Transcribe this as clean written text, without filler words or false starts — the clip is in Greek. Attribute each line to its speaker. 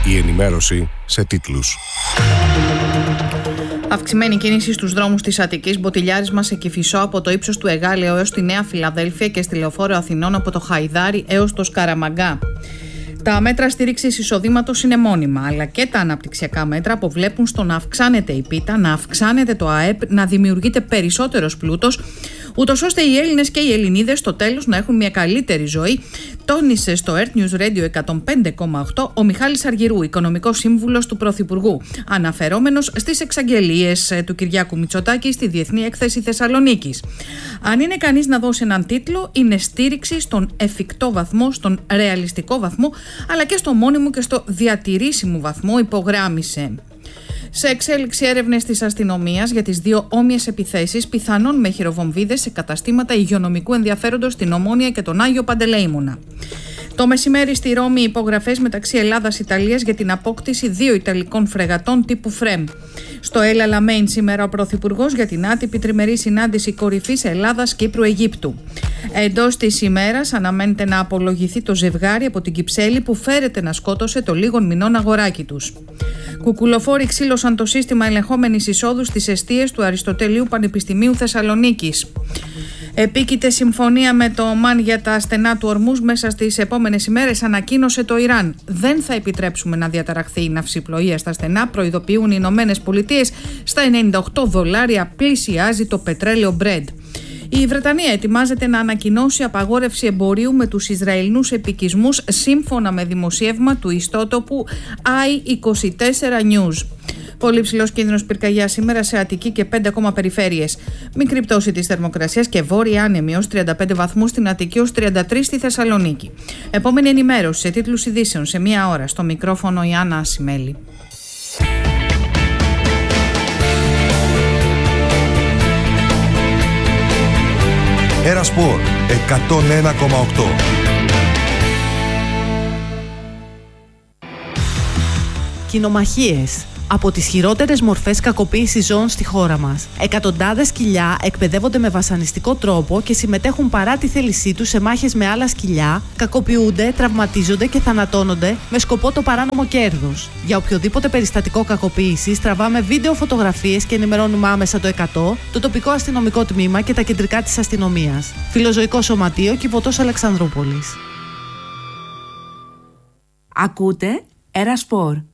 Speaker 1: Η ενημέρωση σε τίτλους.
Speaker 2: Αυξημένη κίνηση στους δρόμους της Αττικής, μποτιλιάρισμα σε Κηφισό από το ύψος του Εγάλεο έως τη Νέα Φιλαδέλφια και στη Λεωφόρο Αθηνών από το Χαϊδάρι έως το Σκαραμαγκά. Τα μέτρα στήριξης εισοδήματος είναι μόνιμα, αλλά και τα αναπτυξιακά μέτρα αποβλέπουν στο να αυξάνεται η πίτα, να αυξάνεται το ΑΕΠ, να δημιουργείται περισσότερος πλούτος, ούτως ώστε οι Έλληνες και οι Ελληνίδες στο τέλος να έχουν μια καλύτερη ζωή, τόνισε στο Earth News Radio 105,8 ο Μιχάλης Αργυρού, οικονομικός σύμβουλος του Πρωθυπουργού, αναφερόμενος στις εξαγγελίες του Κυριάκου Μητσοτάκη στη Διεθνή Έκθεση Θεσσαλονίκης. Αν είναι κανείς να δώσει έναν τίτλο, είναι στήριξη στον εφικτό βαθμό, στον ρεαλιστικό βαθμό, αλλά και στο μόνιμο και στο διατηρήσιμο βαθμό, υπογράμμισε. Σε εξέλιξη έρευνες της αστυνομίας για τις δύο όμοιες επιθέσεις, πιθανόν με χειροβομβίδες σε καταστήματα υγειονομικού ενδιαφέροντος στην Ομόνια και τον Άγιο Παντελεήμονα. Το μεσημέρι στη Ρώμη υπογραφές μεταξύ Ελλάδας-Ιταλίας για την απόκτηση 2 Ιταλικών φρεγατών τύπου ΦΡΕΜ. Στο El Alamein σήμερα ο Πρωθυπουργός για την άτυπη τριμερή συνάντηση κορυφής Ελλάδας-Κύπρου-Αιγύπτου. Εντός της ημέρας αναμένεται να απολογηθεί το ζευγάρι από την Κυψέλη που φέρεται να σκότωσε το λίγων μηνών αγοράκι τους. Κουκουλοφόροι ξύλωσαν το σύστημα ελεγχόμενης εισόδου στις εστίες του Αριστοτελείου Πανεπιστημίου Θεσσαλονίκης. Επίκειται συμφωνία με το ΟΜΑΝ για τα στενά του Ορμούζ μέσα στις επόμενες ημέρες, ανακοίνωσε το Ιράν. Δεν θα επιτρέψουμε να διαταραχθεί η ναυσιπλοεία στα στενά, προειδοποιούν οι Ηνωμένες Πολιτείες. Στα $98 πλησιάζει το πετρέλαιο Brent. Η Βρετανία ετοιμάζεται να ανακοινώσει απαγόρευση εμπορίου με τους Ισραηλινούς επικισμούς, σύμφωνα με δημοσίευμα του ιστότοπου i24 News. Πολύ ψηλός κίνδυνος πυρκαγιάς σήμερα σε Αττική και 5 ακόμα περιφέρειες. Μικρή πτώση της θερμοκρασίας και βόρεια άνεμη ως 35 βαθμούς στην Αττική, ως 33 στη Θεσσαλονίκη. Επόμενη ενημέρωση σε τίτλους ειδήσεων σε 1 ώρα. Στο μικρόφωνο η Άννα Ασημέλη.
Speaker 1: Ένα Σπορ 101,8.
Speaker 3: Κοινομαχίες. Από τις χειρότερες μορφές κακοποίησης ζώων στη χώρα μας. Εκατοντάδες σκυλιά εκπαιδεύονται με βασανιστικό τρόπο και συμμετέχουν παρά τη θέλησή τους σε μάχες με άλλα σκυλιά, κακοποιούνται, τραυματίζονται και θανατώνονται με σκοπό το παράνομο κέρδος. Για οποιοδήποτε περιστατικό κακοποίησης τραβάμε βίντεο φωτογραφίες και ενημερώνουμε άμεσα το 100, το τοπικό αστυνομικό τμήμα και τα κεντρικά της αστυνομίας. Φιλοζωικό Σωματείο, Κιβωτός Αλεξανδρούπολης.
Speaker 4: Ακούτε Ένα Σπορ.